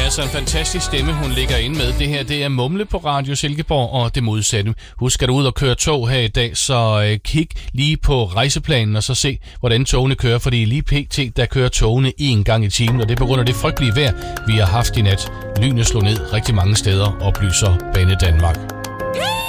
altså en fantastisk stemme, hun ligger inde med. Det her, det er Mumle på Radio Silkeborg og det modsatte. Husk at du ud og køre tog her i dag, så kig lige på rejseplanen og så se, hvordan togene kører. Fordi lige pt, der kører togene 1 gang i timen, og det er på grund af det frygtelige vejr, vi har haft i nat. Lynet slog ned rigtig mange steder, oplyser Banedanmark.